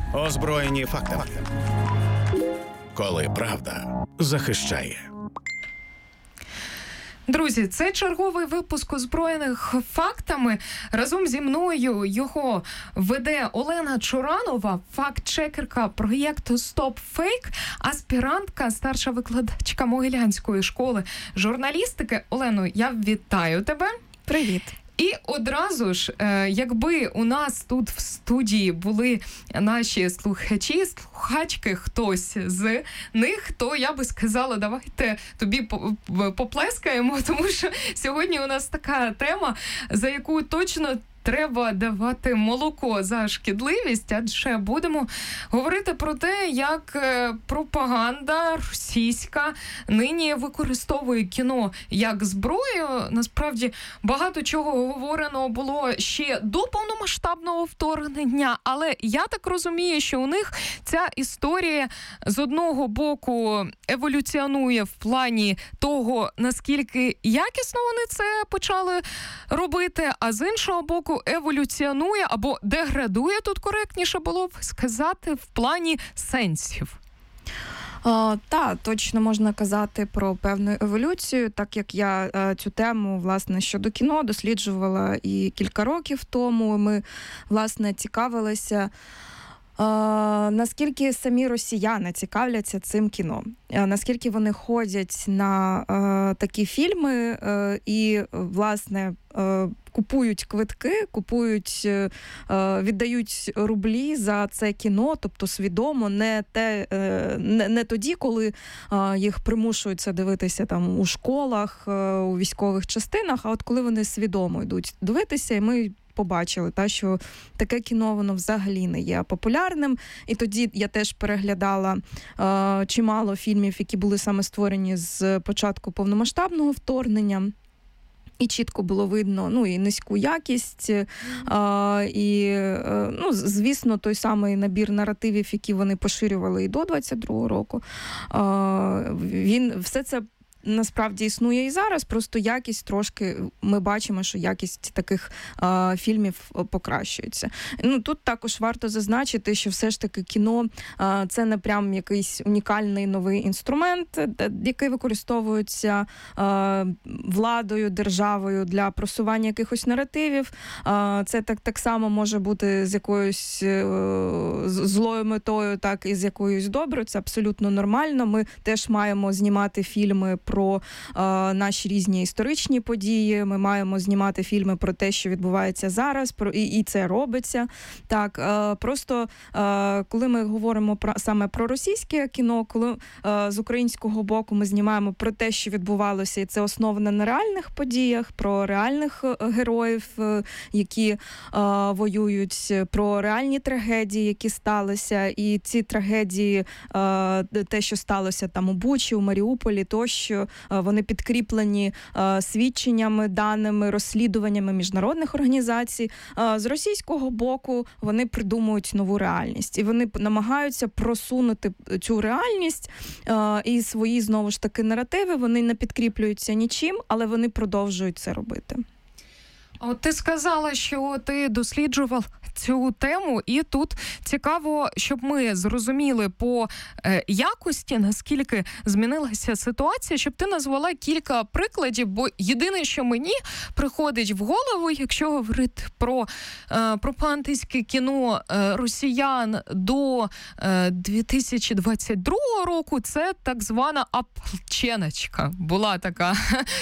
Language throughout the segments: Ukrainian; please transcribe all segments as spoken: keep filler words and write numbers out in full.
Озброєні фактами. Коли правда захищає. Друзі, це черговий випуск «Озброєних фактами». Разом зі мною його веде Олена Чуранова, факт-чекерка проєкту «Стоп Фейк», аспірантка, старша викладачка Могилянської школи журналістики. Олено, я вітаю тебе. Привіт. І одразу ж, якби у нас тут в студії були наші слухачі, слухачки, хтось з них, то я би сказала, давайте тобі поплескаємо, тому що сьогодні у нас така тема, за яку точно треба давати молоко за шкідливість, адже будемо говорити про те, як пропаганда російська нині використовує кіно як зброю. Насправді, багато чого говорено було ще до повномасштабного вторгнення, але я так розумію, що у них ця історія з одного боку еволюціонує в плані того, наскільки якісно вони це почали робити, а з іншого боку еволюціонує або деградує, тут коректніше було б сказати, в плані сенсів. Uh, та, точно можна казати про певну еволюцію, так як я uh, цю тему, власне, щодо кіно досліджувала і кілька років тому. Ми, власне, цікавилися, Uh, наскільки самі росіяни цікавляться цим кіно, uh, наскільки вони ходять на uh, такі фільми uh, і, власне, uh, купують квитки, купують, uh, віддають рублі за це кіно, тобто свідомо, не, те, uh, не, не тоді, коли uh, їх примушують це дивитися там у школах, uh, у військових частинах, а от коли вони свідомо йдуть дивитися, і ми побачили, та, що таке кіно, воно взагалі не є популярним. І тоді я теж переглядала е, чимало фільмів, які були саме створені з початку повномасштабного вторгнення. І чітко було видно, ну, і низьку якість, а, і, ну, звісно, той самий набір наративів, які вони поширювали і до двадцять другого року. А, він, все це насправді існує і зараз, просто якість трошки, ми бачимо, що якість таких а, фільмів покращується. Ну, тут також варто зазначити, що все ж таки кіно а, це не прям якийсь унікальний новий інструмент, який використовується а, владою, державою для просування якихось наративів. А, це так, так само може бути з якоюсь а, злою метою, так і з якоюсь доброю. Це абсолютно нормально. Ми теж маємо знімати фільми про е, наші різні історичні події, ми маємо знімати фільми про те, що відбувається зараз, про, і, і це робиться. Так, е, просто е, коли ми говоримо про, саме про російське кіно, коли е, з українського боку ми знімаємо про те, що відбувалося, і це основано на реальних подіях, про реальних героїв, е, які е, воюють, про реальні трагедії, які сталися, і ці трагедії, е, те, що сталося там у Бучі, у Маріуполі, тощо, вони підкріплені е, свідченнями, даними, розслідуваннями міжнародних організацій. Е, з російського боку вони придумують нову реальність. І вони намагаються просунути цю реальність е, і свої, знову ж таки, наративи. Вони не підкріплюються нічим, але вони продовжують це робити. От ти сказала, що ти досліджував цю тему, і тут цікаво, щоб ми зрозуміли по е, якості, наскільки змінилася ситуація, щоб ти назвала кілька прикладів, бо єдине, що мені приходить в голову, якщо говорити про е, пропагандистське кіно е, росіян до е, дві тисячі двадцять другого року, це так звана ополченочка. Була така,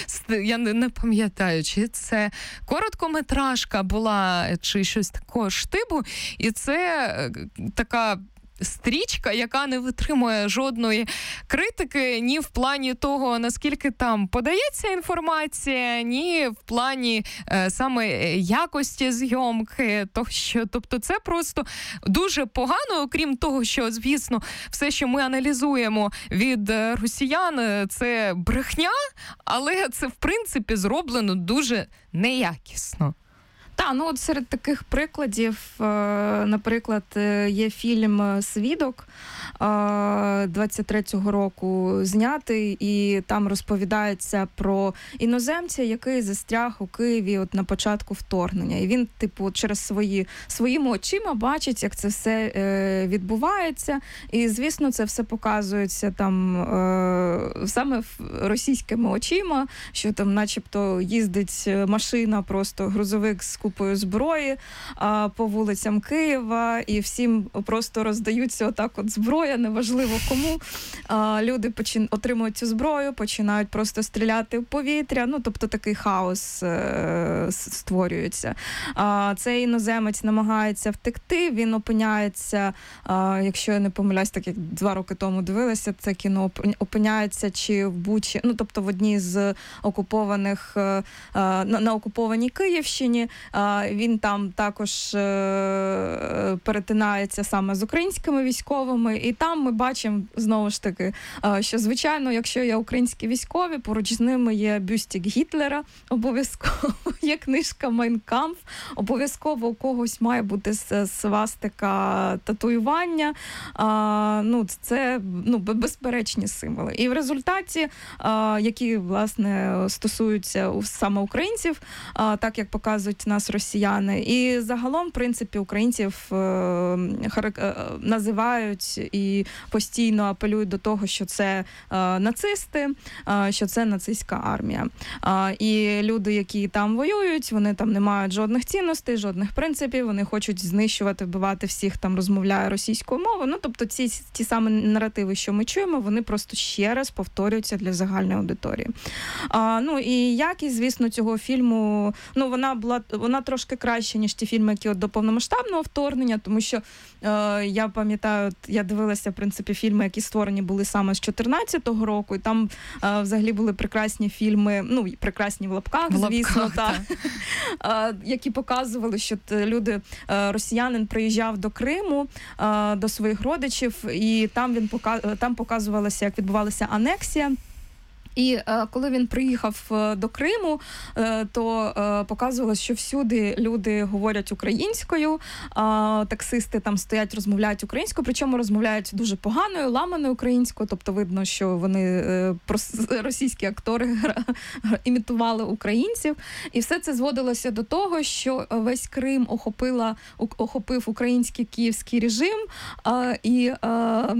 я не, не пам'ятаю, чи це короткометражка була, чи щось такого штибу, і це така стрічка, яка не витримує жодної критики ні в плані того, наскільки там подається інформація, ні в плані е, саме якості зйомки, тощо. Тобто це просто дуже погано, окрім того, що, звісно, все, що ми аналізуємо від росіян, це брехня, але це, в принципі, зроблено дуже неякісно. Так, ну от серед таких прикладів, е, наприклад, е, є фільм «Свідок» е, двадцять третього року знятий, і там розповідається про іноземця, який застряг у Києві от на початку вторгнення. І він, типу, через свої, своїми очима бачить, як це все е, відбувається. І, звісно, це все показується там е, саме російськими очима, що там начебто їздить машина, просто грузовик з купою зброї а, по вулицям Києва, і всім просто роздаються отак от зброя, неважливо кому. А, люди почин... отримують цю зброю, починають просто стріляти в повітря, ну, тобто такий хаос е- створюється. А, цей іноземець намагається втекти, він опиняється, а, якщо я не помиляюсь, так як два роки тому дивилася це кіно, опиняється чи в Бучі, ну, тобто в одній з окупованих, е- на, на окупованій Київщині. Він там також е- перетинається саме з українськими військовими, і там ми бачимо, знову ж таки, е- що, звичайно, якщо є українські військові, поруч з ними є бюстик Гітлера, обов'язково є книжка «Майн кампф», обов'язково у когось має бути свастика татуювання. А, ну, це ну, безперечні символи. І в результаті, а, які, власне, стосуються саме українців, а, так як показують нас росіяни, і загалом, в принципі, українців е, харак... називають і постійно апелюють до того, що це е, нацисти, е, що це нацистська армія. Е, і люди, які там воюють, вони там не мають жодних цінностей, жодних принципів, вони хочуть знищувати, вбивати всіх, там розмовляє російською мовою. Ну, тобто ці ті самі наративи, що ми чуємо, вони просто ще раз повторюються для загальної аудиторії. А, ну, і якість, звісно, цього фільму, ну, вона була, вона трошки краще, ніж ті фільми, які от до повномасштабного вторгнення, тому що е, я пам'ятаю, я дивилася, в принципі, фільми, які створені були саме з чотирнадцятого року, і там е, взагалі були прекрасні фільми, ну, прекрасні в лапках, в звісно, лапках, та, е, які показували, що люди, е, росіянин приїжджав до Криму, е, до своїх родичів, і там він пока- там показувалося, як відбувалася анексія. І е, коли він приїхав е, до Криму, е, то е, показувалось, що всюди люди говорять українською, е, таксисти там стоять, розмовляють українською, причому розмовляють дуже поганою, ламаною українською, тобто видно, що вони е, прос- російські актори гра- імітували українців. І все це зводилося до того, що весь Крим охопила, охопив український київський режим е, і е,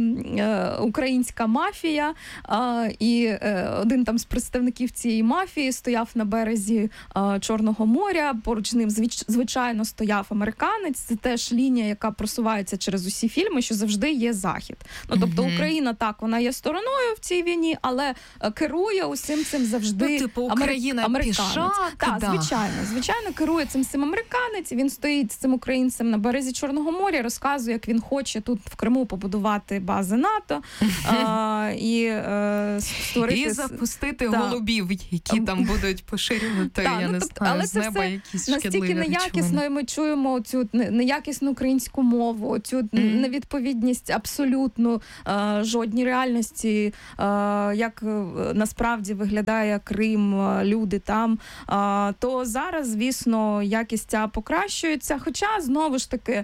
е, українська мафія, е, і е, один там з представників цієї мафії стояв на березі е, Чорного моря, поруч з ним звич, звичайно стояв американець. Це теж лінія, яка просувається через усі фільми, що завжди є Захід. Ну, тобто Мгм. Україна, так, вона є стороною в цій війні, але е, керує усім цим завжди Ну, типу, амер- Україна американець. пішак, Так, да. звичайно. Звичайно, керує цим всім американець. Він стоїть з цим українцем на березі Чорного моря, розказує, як він хоче тут в Криму побудувати бази НАТО а, і е, створити... І запустити Да. голубів, які там будуть поширювати, Да, я ну, не тобто, знаю, але з це неба все якісь настільки шкідливі неякісно, речовини. і ми чуємо цю не- неякісну українську мову, цю Мгм. невідповідність абсолютно е, жодній реальності, е, як е, насправді виглядає Крим, е, люди там, е, то зараз, звісно, якість ця покращується. Хоча, знову ж таки, е,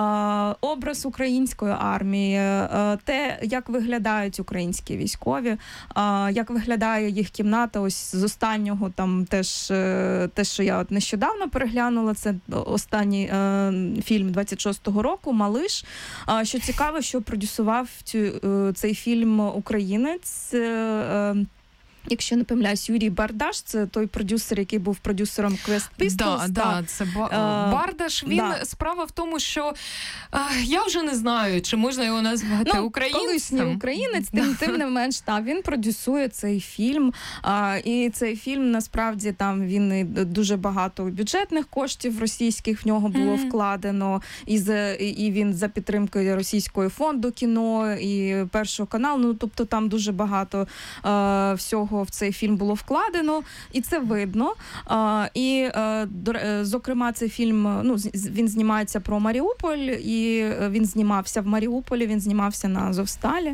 образ української армії, е, те, як виглядають українські військові, е, як виглядає їх кімната, ось з останнього там теж е, те, що я от нещодавно переглянула, це останній е, фільм двадцять шостого року «Малиш». А, що цікаво, що продюсував цю, е, цей фільм українець, е, е, якщо не помиляюсь, Юрій Бардаш, це той продюсер, який був продюсером Quest Pistols. Да, та, да, це ба- Е, Бардаш. Він да. справа в тому, що е, я вже не знаю, чи можна його назвати Ну, українцем. колишній українець, тим, тим не менш, та, він продюсує цей фільм. А, і цей фільм, насправді, там він і дуже багато бюджетних коштів російських в нього було Мгм. вкладено. І, за, і- і він за підтримкою російського фонду кіно і Першого каналу. Ну, тобто там дуже багато е, всього чого в цей фільм було вкладено, і це видно. А, і, а, до, зокрема, цей фільм, ну, він знімається про Маріуполь, і він знімався в Маріуполі, він знімався на Азовсталі.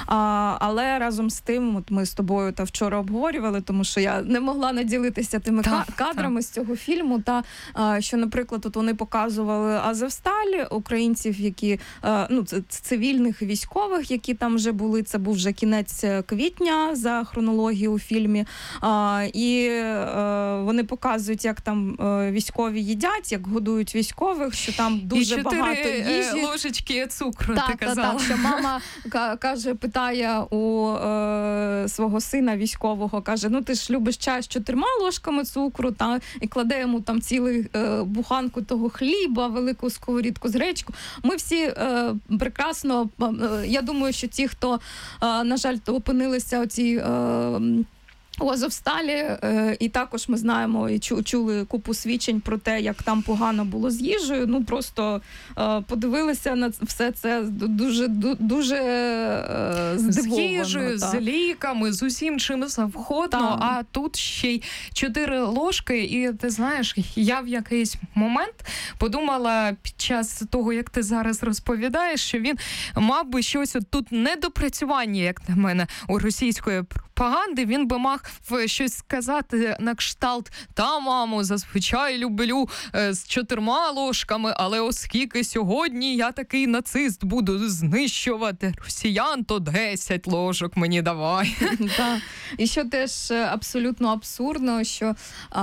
А, але разом з тим, от ми з тобою та вчора обговорювали, тому що я не могла наділитися тими так, кадрами так. з цього фільму, та а, що, наприклад, тут вони показували Азовсталь, українців, які, а, ну, цивільних і військових, які там вже були, це був вже кінець квітня за хронологією у фільмі, а, і а, вони показують, як там а, військові їдять, як годують військових, що там дуже і багато їжі. І ложечки цукру, так, ти казала. Так, що мама каже, питає у е, свого сина військового, каже, ну ти ж любиш чай з чотирма ложками цукру, та, і кладе йому там цілу е, буханку того хліба, велику сковорідку з гречку. Ми всі е, прекрасно, е, я думаю, що ті, хто, е, на жаль, опинилися у цій е, у Азовсталі, е, і також ми знаємо і чу, чули купу свідчень про те, як там погано було з їжею. Ну просто е, подивилися на все це дуже дуже е, здивовано. З їжею, так. з ліками, з усім чим завгодно, Так. а тут ще й чотири ложки. І ти знаєш, я в якийсь момент подумала під час того, як ти зараз розповідаєш, що він мав би щось от тут недопрацювання, як на мене, у російської пропаганди, він би мав щось сказати на кшталт: та, мамо, зазвичай люблю е, з чотирма ложками, але оскільки сьогодні я такий нацист, буду знищувати росіян, то десять ложок мені давай. Так. І що теж абсолютно абсурдно, що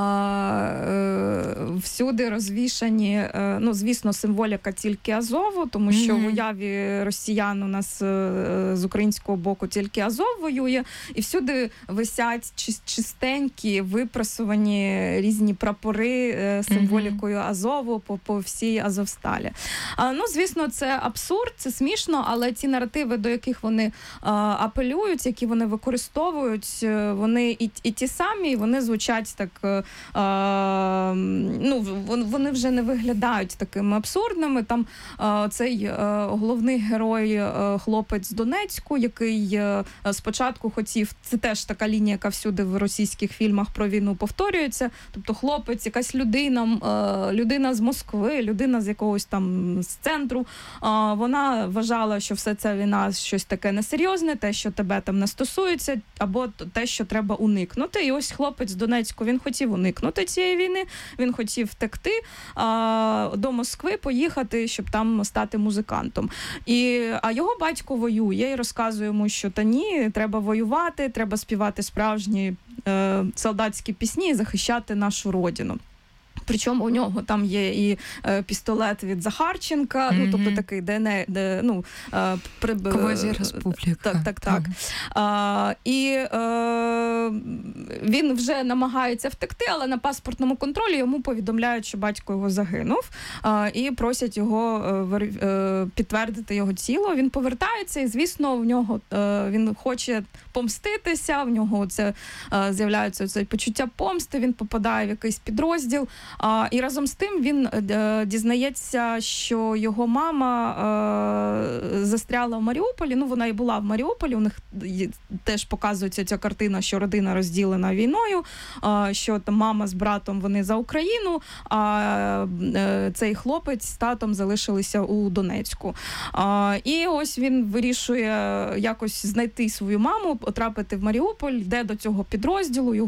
а, е, всюди розвішані, е, ну, звісно, символіка тільки Азову, тому що Mm-hmm. в уяві росіян у нас е, з українського боку тільки Азов воює, і всюди висять чистенькі, випрасувані різні прапори е, символікою Азову по, по всій Азовсталі. А, ну, звісно, це абсурд, це смішно, але ті наративи, до яких вони а, апелюють, які вони використовують, вони і, і ті самі, вони звучать так, а, ну, вони вже не виглядають такими абсурдними. Там а, цей а, головний герой, а, хлопець з Донецьку, який а, спочатку хотів, це теж така лінія, яка всюди в російських фільмах про війну повторюється, тобто хлопець, якась людина, а, людина з Москви, людина з якогось там з центру, а, вона вважала, що все це війна щось таке несерйозне, те, що тебе там не стосується, або те, що треба уникнути. І ось хлопець з Донецьку, він хотів уникнути цієї війни, він хотів втекти а, до Москви, поїхати, щоб там стати музикантом. І, а його батько воює і розказує йому, що та ні, треба воювати, треба співати справжні е, солдатські пісні і захищати нашу родину. Причому у нього там є і е, пістолет від Захарченка, mm-hmm. ну, тобто такий ДН, де, ну, е, при... Квазі-республіка. Так, так, так. А, і е, він вже намагається втекти, але на паспортному контролі йому повідомляють, що батько його загинув, а, і просять його е, підтвердити його тіло. Він повертається, і, звісно, в нього е, він хоче помститися, в нього це, е, з'являється це почуття помсти, він попадає в якийсь підрозділ. А, і разом з тим він е, дізнається, що його мама е, застряла в Маріуполі. Ну, вона і була в Маріуполі. У них теж показується ця картина, що родина розділена війною, е, що там мама з братом, вони за Україну, а е, цей хлопець з татом залишилися у Донецьку. А, і ось він вирішує якось знайти свою маму, потрапити в Маріуполь, йде до цього підрозділу.